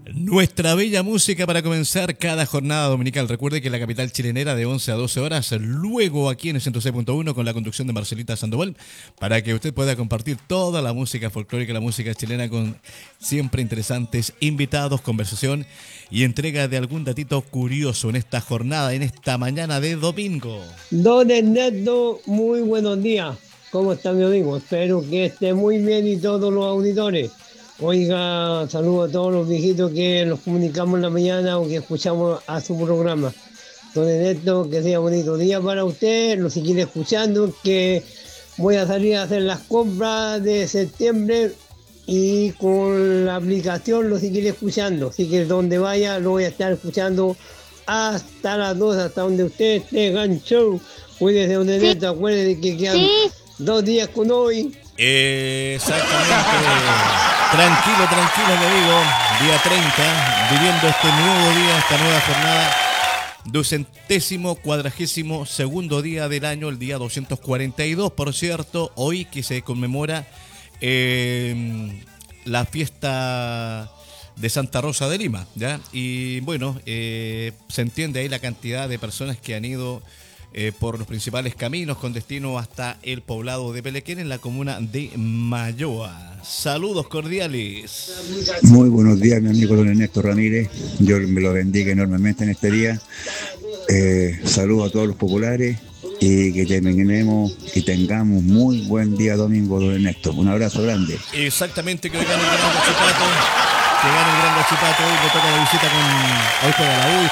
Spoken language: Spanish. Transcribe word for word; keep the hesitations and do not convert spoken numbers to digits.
Nuestra bella música para comenzar cada jornada dominical. Recuerde que la capital chilenera de once a doce horas, luego aquí en el ciento seis punto uno con la conducción de Marcelita Sandoval, para que usted pueda compartir toda la música folclórica, la música chilena con siempre interesantes invitados, conversación y entrega de algún datito curioso en esta jornada, en esta mañana de domingo. Don Ernesto, muy buenos días. ¿Cómo está mi amigo? Espero que esté muy bien y todos los auditores. Oiga, saludo a todos los viejitos que nos comunicamos en la mañana o que escuchamos a su programa. Don Ernesto, que sea bonito día para usted, lo seguiré escuchando, que voy a salir a hacer las compras de septiembre y con la aplicación lo seguiré escuchando. Así que donde vaya lo voy a estar escuchando hasta las dos, hasta donde usted esté, gancho. Cuídese, don Ernesto, sí. Acuérdese que quedan sí. dos días con hoy. Eh, exactamente. Tranquilo, tranquilo, le digo. Día treinta, viviendo este nuevo día, esta nueva jornada. Ducentésimo, cuadragésimo, segundo día del año, el día doscientos cuarenta y dos, por cierto. Hoy que se conmemora eh, la fiesta de Santa Rosa de Lima, ¿ya? Y bueno, eh, se entiende ahí la cantidad de personas que han ido Eh, por los principales caminos con destino hasta el poblado de Pelequén en la comuna de Mayoa. Saludos cordiales. Muy buenos días, mi amigo don Ernesto Ramírez. Dios me lo bendiga enormemente en este día. Eh, saludos a todos los populares y que terminemos y tengamos muy buen día domingo, don Ernesto. Un abrazo grande. Exactamente, que hoy gane el gran Guachipato. Que gane el gran Guachipato. Hoy le toca la visita con hoy con la U.